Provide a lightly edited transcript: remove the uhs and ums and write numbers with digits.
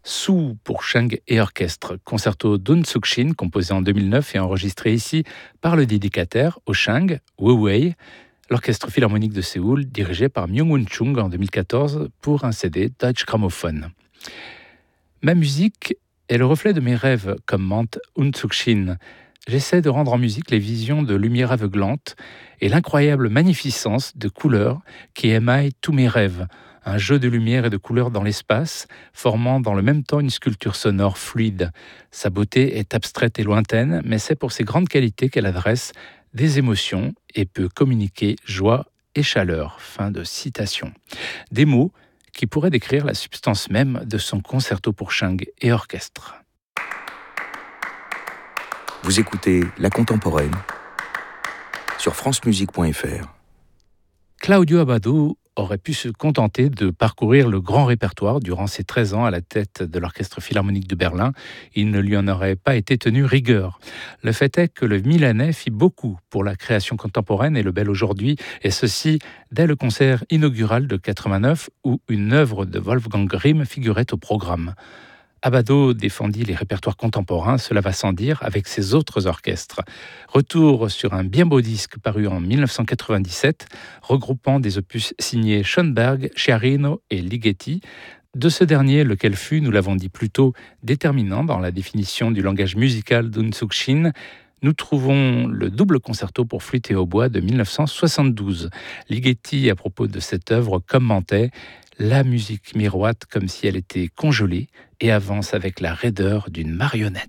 Sou pour Cheng et orchestre, concerto d'Un Suk-shin, composé en 2009 et enregistré ici par le dédicataire au Cheng, Wu Wei, l'Orchestre Philharmonique de Séoul, dirigé par Myung-Whun Chung en 2014 pour un CD Deutsche Grammophon. Ma musique est le reflet de mes rêves, commente Un Suk-shin. J'essaie de rendre en musique les visions de lumière aveuglante et l'incroyable magnificence de couleurs qui émaillent tous mes rêves. Un jeu de lumière et de couleurs dans l'espace, formant dans le même temps une sculpture sonore fluide. Sa beauté est abstraite et lointaine, mais c'est pour ses grandes qualités qu'elle adresse des émotions et peut communiquer joie et chaleur. Fin de citation. Des mots qui pourraient décrire la substance même de son concerto pour Cheng et orchestre. Vous écoutez La Contemporaine sur francemusique.fr. Claudio Abbado aurait pu se contenter de parcourir le grand répertoire durant ses 13 ans à la tête de l'Orchestre Philharmonique de Berlin. Il ne lui en aurait pas été tenu rigueur. Le fait est que le Milanais fit beaucoup pour la création contemporaine et le bel aujourd'hui, et ceci dès le concert inaugural de 89 où une œuvre de Wolfgang Grimm figurait au programme. Abbado défendit les répertoires contemporains, cela va sans dire, avec ses autres orchestres. Retour sur un bien beau disque paru en 1997, regroupant des opus signés Schoenberg, Sciarrino et Ligeti. De ce dernier, lequel fut, nous l'avons dit plus tôt, déterminant dans la définition du langage musical d'Un Suk-shin, nous trouvons le double concerto pour flûte et hautbois de 1972. Ligeti, à propos de cette œuvre, commentait « La musique miroite comme si elle était congelée et avance avec la raideur d'une marionnette ».